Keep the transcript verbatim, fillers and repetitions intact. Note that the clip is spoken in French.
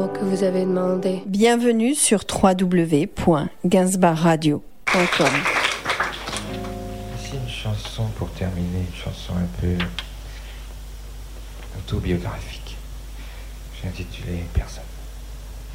que vous avez demandé. Bienvenue sur w w w point gainsbourg radio point com. Ici une chanson pour terminer, une chanson un peu autobiographique. J'ai intitulé Personne.